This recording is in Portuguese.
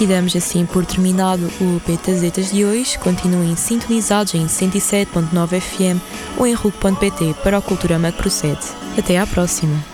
E damos assim por terminado o Petazetas de hoje. Continuem sintonizados em 107.9 FM ou em RUC.pt para o Culturama que procede. Até à próxima!